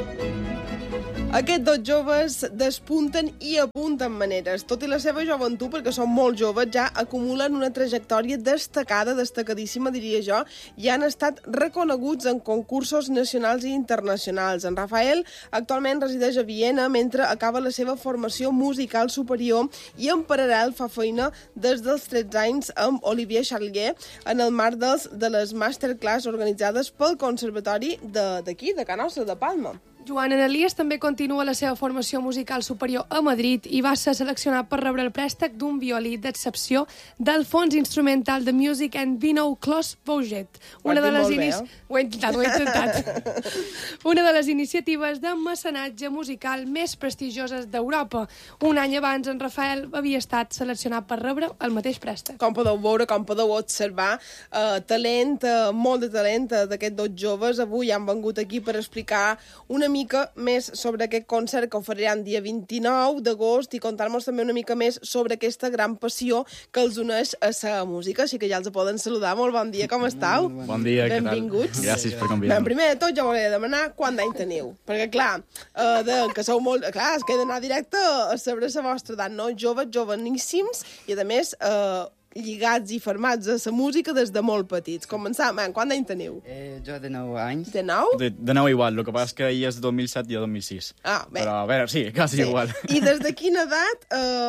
Aquests dos joves despunten i apunten maneres. Tot i la seva joventut, perquè són molt joves, ja acumulen una trajectòria destacadíssima, diria jo, i han estat reconeguts en concursos nacionals i internacionals. En Rafael actualment resideix a Viena mentre acaba la seva formació musical superior i en paral·lel fa feina des dels 13 anys amb Olivier Charlier en el marc de les masterclass organitzades pel Conservatori d'aquí, de Can Nostra, de Palma. Joan Elias també continua la seva formació musical superior a Madrid i va ser seleccionat per rebre el préstec d'un violí d'excepció del Fons Instrumental de Music and Vino Clos Vouget. Una de les iniciatives de mecenatge musical més prestigioses d'Europa. Un any abans, en Rafael havia estat seleccionat per rebre el mateix préstec. Com podeu veure, com podeu observar, talent, molt de talent d'aquests dos joves. Avui han vengut aquí per explicar una mica més sobre aquest concert que oferiran dia 29 d'agost i contar-nos també una mica més sobre aquesta gran passió que els uneix a la música. Així que ja els poden saludar. Molt bon dia, com estàu? Bon dia, benvinguts. Gràcies per convidar-nos. Primer de tot, jo volia demanar quant d'any teniu. Perquè, clar, que sou molt... Clar, es queda anar directe a saber la vostra edat, no? Joves, joveníssims, i a més... lligats i formats a la música des de molt petits. Començam, quant d'any teniu? Jo de 9 anys. De 9? De 9 igual, el que passa és que ell és 2007 i jo 2006. Ah, bé. Però, a veure, sí, quasi igual. I des de quina edat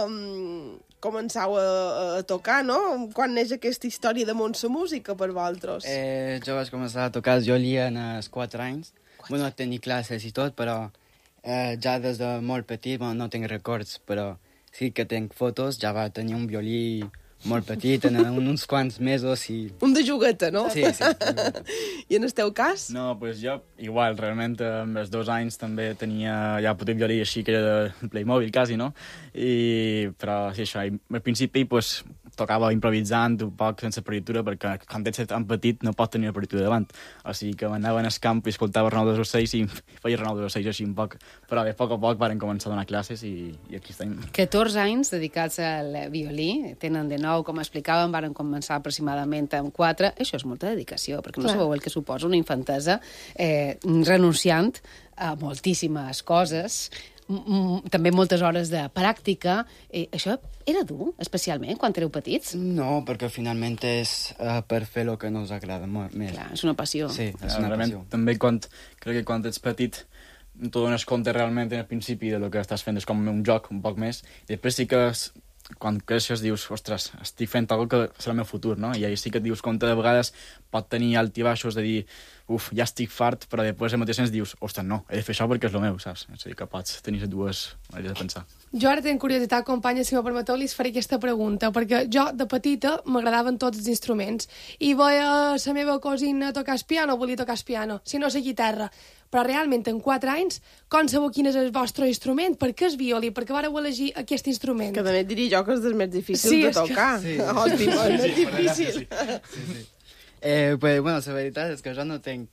començau a tocar, no? Quan neix aquesta història de la música per vosaltres? Jo vaig començar a tocar el violí als 4 anys. Bueno, tenir classes i tot, però ja des de molt petit, bueno, no tinc records, però sí que tinc fotos, ja va tenir un violí molt petit, en uns quants mesos i... Un de jugueta, no? Sí. I en el teu cas? No, doncs jo, igual, realment, amb els 2 anys també tenia ja petit violí així que era de Playmobil, quasi, no? Però sí, això, al principi, doncs, tocava improvisant un poc sense partitura, perquè quan ets tan petit no pots tenir la partitura davant. O sigui que m'anava al camp i escoltava Renou dels Ocells i feia Renou dels Ocells així un poc. Però bé, a poc varen començar a donar classes i aquí estem. 14 anys dedicats al violí, tenen de 9, com explicàvem, varen començar aproximadament amb 4. Això és molta dedicació, perquè no sabeu el que suposa una infantesa renunciant a moltíssimes coses, també moltes hores de pràctica. Això era dur, especialment, quan éreu petits? No, perquè finalment és per fer el que nos agrada molt més. Clar, és una passió. Sí, és una passió. També crec que quan ets petit t'ho dones compte realment en el principi de lo que estàs fent, és com un joc, un poc més, i després sí que quan creixes dius, ostres, estic fent alguna cosa que serà el meu futur, no? I ahí sí que et dius compte, de vegades pot tenir altibaixos de dir, ja estic fart, però després al mateix temps dius, ostres, no, he de fer això perquè és el meu, saps? És a dir, que pots tenir les dues maneres de pensar. Jo ara tenc curiositat, companya, si m'ho permeteu, li faré aquesta pregunta, perquè jo, de petita, m'agradaven tots els instruments, i veia la meva cosina tocar el piano, volia tocar el piano, si no la guitarra. Però realment, en 4 anys, com sabeu quin és el vostre instrument? Per què és violí? Per què vareu elegir aquest instrument? Que també diria jo que és del més difícil de tocar. Sí. Hosti, és més difícil. Sí. Pues, bueno, la veritat és que jo no tinc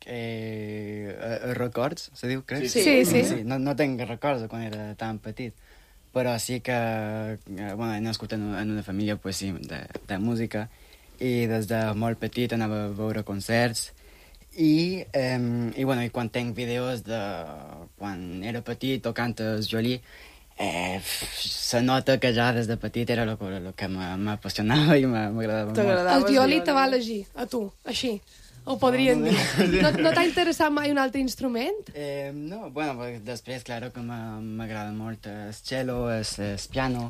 records, se diu, crec? Sí. No tinc records de quan era tan petit, però sí que he nascut en una família, pues, sí, de música, i des de molt petit anava a veure concerts, i quan tinc vídeos de quan era petit tocant el violí, se nota que ja des de petit era el que m'apassionava i m'agradava molt. El violí te va elegir, a tu, així. Ho podrien dir. No t'ha interessat mai un altre instrument? No, bueno, després, claro, que m'agrada molt el cello, el piano,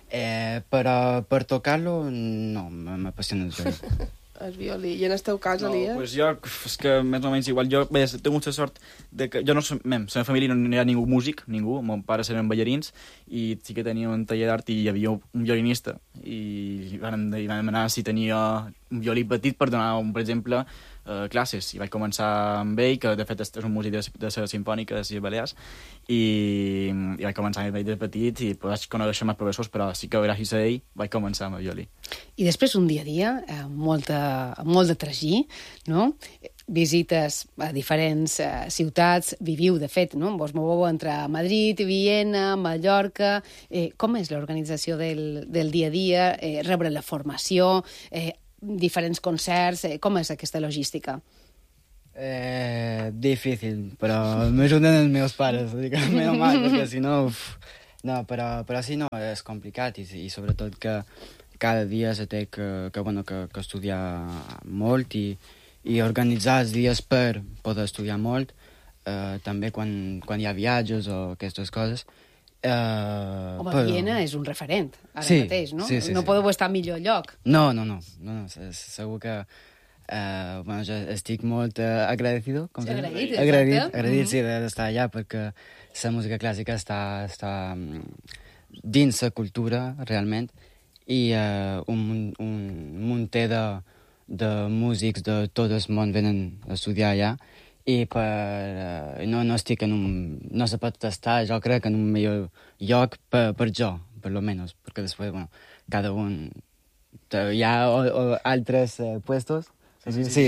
però per tocar-lo, no, m'apassiona el violí. El violí. I en el teu cas, Elias? Pues jo, és que més o menys igual. Jo, bé, tinc molta sort de que... Jo no sé, la meva família no hi ha ningú músic, ningú. Mon pare eren ballarins i sí que tenia un taller d'art i hi havia un violinista. I van demanar si tenia un violí petit per donar, per exemple, classes. I vaig començar amb ell, que de fet és un músic de la Simfònica de les Balears, i vaig començar amb ell de petit i vaig conèixer més professors, però sí que gràcies a ell vaig començar amb el violí. I després un dia a dia, molt de tragí, no? Visites a diferents ciutats, viviu, de fet, no? Vos moveu entre Madrid, Viena, Mallorca... Com és l'organització del dia a dia? Rebre la formació, diferents concerts... Com és aquesta logística? Difícil, però m'ajuden els meus pares, dic, menys mal, perquè si no... No, però sí, no, és complicat i sobretot que cada dia se té que estudiar molt i organitzar els dies per poder estudiar molt, també quan hi ha viatges o aquestes coses. Home, Viena és un referent, ara mateix, no? Sí, no podeu estar a millor lloc. No, segur que... jo estic molt agradecido. Agraït, sí, d'estar allà, perquè la música clàssica està dins la cultura, realment, i un munter de músics de tot el món venen a estudiar allà, i no estic no se pot estar, jo crec, en un millor lloc per jo, per lo menos, perquè després, cada un... Hi ha altres puestos. Sí,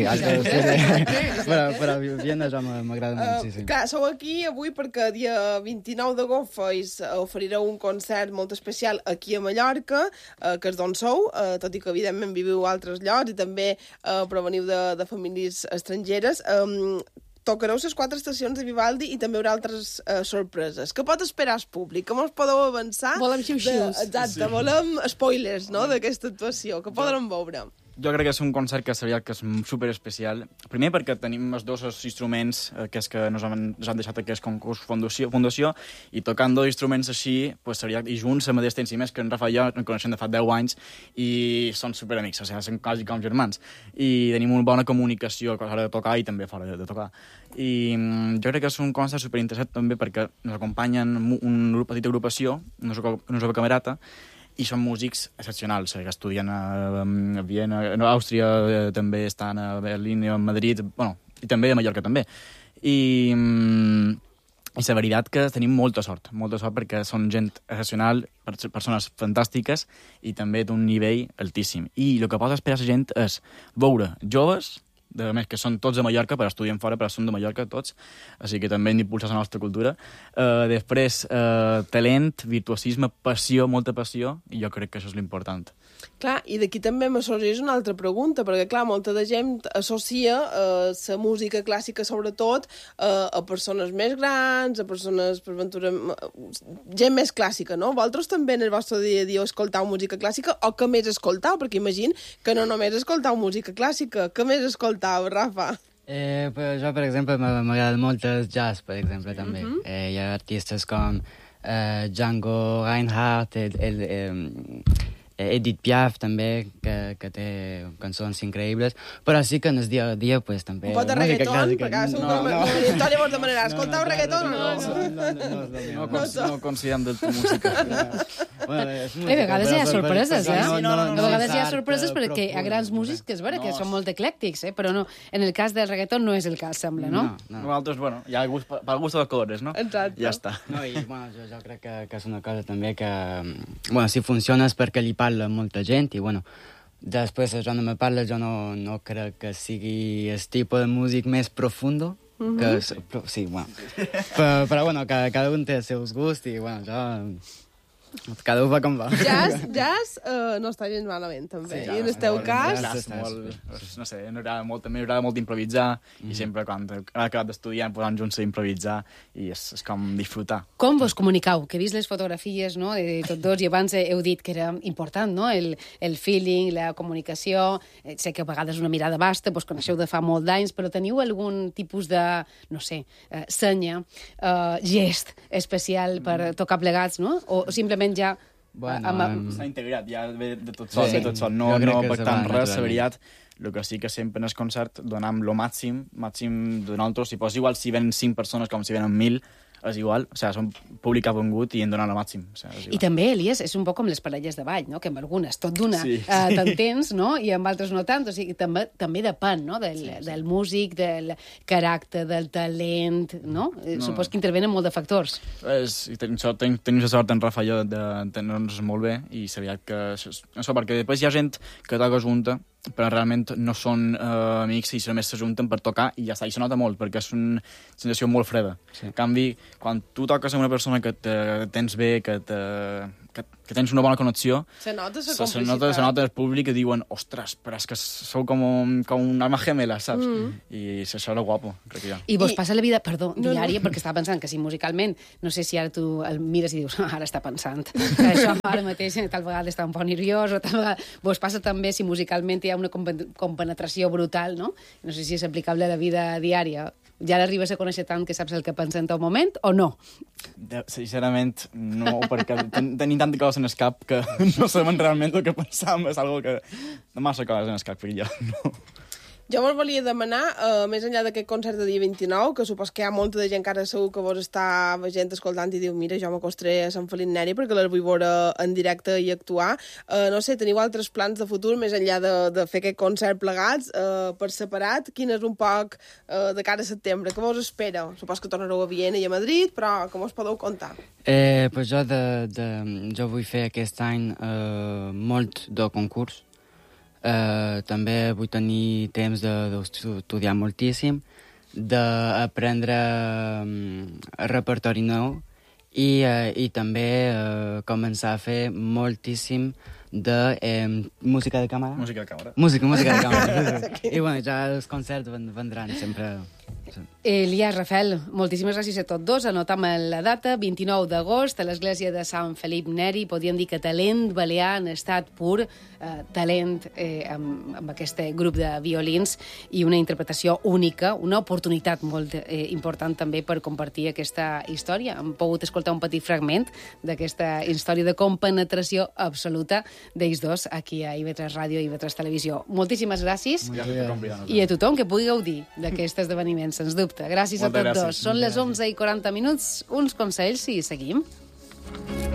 però Viena ja m'agrada molt, sí. Clar, sou aquí avui perquè dia 29 d'agost oferireu un concert molt especial aquí a Mallorca, que és d'on sou, tot i que evidentment viviu a altres llocs i també proveniu de famílies estrangeres. Tocareu les 4 estacions de Vivaldi i també hi haurà altres sorpreses. Què pot esperar el públic? Com us podeu avançar? Volem xiu-xius. Exacte, volem spoilers, no?, d'aquesta actuació. Què podrem veure? Jo crec que és un concert que seria que és super especial. Primer perquè tenim els dos instruments que ens han deixat aquest concurs fundació i tocant dos instruments així, pues seria, i junts a mateix temps, i més que en Rafa i jo ens coneixem de fa 10 anys i són superamics, o sigui, són quasi com germans. I tenim una bona comunicació a l'hora de tocar i també fora de tocar. I jo crec que és un concert superinteressant també perquè ens acompanyen una petita agrupació, una jove camerata, i són músics excepcionals, que estudien a Viena, a Àustria, també estan a Berlín i a Madrid, i també a Mallorca també. I la veritat que tenim molta sort perquè són gent excepcional, persones fantàstiques i també d'un nivell altíssim. I el que pot esperar la gent és veure joves, de més que són tots de Mallorca, però estudien fora, però són de Mallorca tots, així que també hem d'impulsar la nostra cultura. Després, talent, virtuosisme, passió, molta passió, i jo crec que això és l'important. Clar, i d'aquí també m'assorgeix una altra pregunta, perquè, clar, molta de gent associa la música clàssica, sobretot, a persones més grans, a persones, per ventura, gent més clàssica, no? Vosaltres també en el vostre dia a dia escoltau música clàssica, o què més escoltau? Perquè imagino que no només escoltau música clàssica, què més escoltau, Rafa? Jo, per exemple, m'agrada molt el jazz, per exemple, també. Hi ha artistes com Django Reinhardt, Edith Piaf, també, que té cançons increïbles, però sí que en el dia a dia, pues, també... Un pot de reggaeton? Perquè Victòria vos demanarà, escoltau reggaeton o no? No considerem de tu música. A vegades hi ha sorpreses, eh? A vegades hi ha sorpreses perquè hi ha grans músics que és vera que són molt eclèctics, però no, en el cas del reggaeton no és el cas, sembla, no? Nosaltres, hi ha gust per gust dels colors, no? Exacte. Ja està. No, i jo crec que és una cosa també que... si funciona és perquè li parla molta gent i, després jo no me parla, jo no crec que sigui el tipus de músic més profundo, que sí, però cada un té els seus gusts i, jo... Cada un va com va. Jazz no està gens malament, també. Sí, i en el teu cas... No sé, m'agrada molt improvisar i sempre quan he acabat d'estudiar em posem junts a improvisar i és com disfrutar. Com vos comunicau? Que he vist les fotografies, no?, de tots dos, i abans heu dit que era important, no?, el feeling, la comunicació. Sé que a vegades una mirada basta, vos coneixeu de fa molt d'anys, però teniu algun tipus de, no sé, senya, gest especial per tocar plegats, no? O simplement ja... S'ha integrat, ja ve de tot sol. No pactant res, la veritat. El que sí que sempre en el concert donem lo màxim de nosaltres. Si igual si venen 5 persones com si venen 1.000, és igual. O sigui, som públic ha vengut i en donen el màxim. I també, Elias, és un poc com les parelles de ball, no?, que amb algunes tot d'una t'entens, no?, i amb altres no tant. O sigui, també depèn, no?, del músic, del caràcter, del talent, no? Supos que intervenen molt de factors. Tenim la sort en Rafa i jo d'entendre-nos molt bé i sabia que això, perquè després hi ha gent que toca junta però realment no són amics i només s'ajunten per tocar i ja està, i se nota molt perquè és una sensació molt freda. En canvi, quan tu toques amb una persona que tens bé, que que tens una bona connexió, Se nota la se complicitat. nota el públic que diuen, ostres, però és que sou com un alma gemela, saps? I això era guapo, crec que ja. I vos passa la vida, perdó, No, diària, perquè estava pensant que si musicalment, no sé si ara tu el mires i dius, ara està pensant, que això ara mateix tal vegada està un poc nerviós, o tal vegada... Vos passa també si musicalment hi ha una compenetració brutal, no? No sé si és aplicable a la vida diària. Ja l'arribes a conèixer tant que saps el que pensa en tot moment, o no? Sincerament, no, perquè tenim tanta coses en el cap que no sabem realment el que pensam, és algo que... No massa coses en el cap, perquè ja no... Jo vos volia demanar, més enllà d'aquest concert de dia 29, que supos que hi ha molta de gent que ara segur que vos està veient, escoltant i diu, mira, jo m'acostaré a Sant Felip Neri perquè les vull veure en directe i actuar. No sé, teniu altres plans de futur, més enllà de fer aquest concert plegats, per separat? Quin és un poc de cara a setembre? Què vos espera? Supos que tornareu a Viena i a Madrid, però com us podeu contar? Pues jo vull fer aquest any molt de concurs. També vull tenir temps d'estudiar moltíssim, d'aprendre repertori nou i també començar a fer moltíssim de música de càmera. Música de càmera. Música de càmera. I bueno, ja els concerts vendran sempre. Elias, Rafael, moltíssimes gràcies a tots dos. Anotam la data, 29 d'agost, a l'església de Sant Felip Neri. Podríem dir que talent balear en estat pur, talent amb aquest grup de violins i una interpretació única, una oportunitat molt important també per compartir aquesta història. Hem pogut escoltar un petit fragment d'aquesta història de compenetració absoluta d'ells dos aquí a IB3 Ràdio i IB3 Televisió. Moltíssimes gràcies. I a tothom que pugui gaudir d'aquest esdeveniment, sens dubte. Gràcies a tots dos. Són les 11:40, uns consells i seguim.